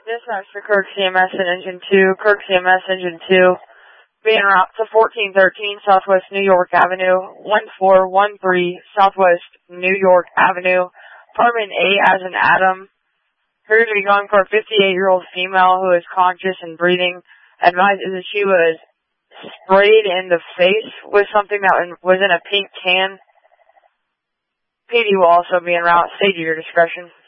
Dispatch to Kirk CMS and Engine 2. Kirk CMS Engine 2. Being route to 1413 Southwest New York Avenue. 1413 Southwest New York Avenue. Apartment A as in Adam. Appears to be going for a 58-year-old female who is conscious and breathing. Advises that she was sprayed in the face with something that was in a pink can. PD will also be en route. Stay to your discretion.